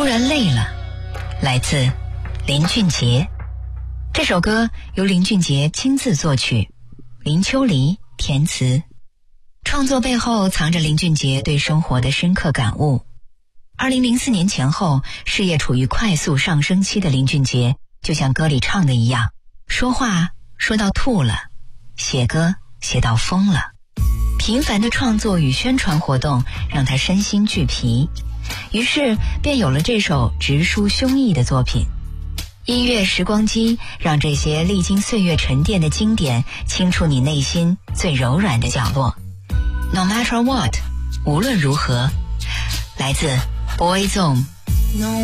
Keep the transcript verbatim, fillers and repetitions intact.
突然累了，来自林俊杰。这首歌由林俊杰亲自作曲，林秋离填词。创作背后藏着林俊杰对生活的深刻感悟。二零零四年前后，事业处于快速上升期的林俊杰，就像歌里唱的一样，说话说到吐了，写歌写到疯了。频繁的创作与宣传活动让他身心俱疲，于是便有了这首直抒胸臆的作品。音乐时光机让这些历经岁月沉淀的经典清除你内心最柔软的角落。 No matter what， 无论如何，来自 Boyzone。